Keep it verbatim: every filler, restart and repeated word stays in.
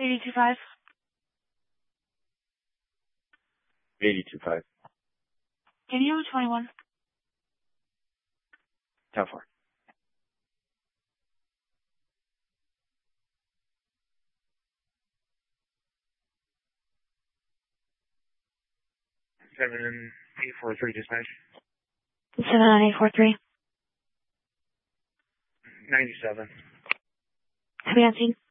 eighty-two five. eighty-two five. Radio twenty-one. How far? seven eight four three dispatch. seven nine eight four three. ninety-seven. Have you seen?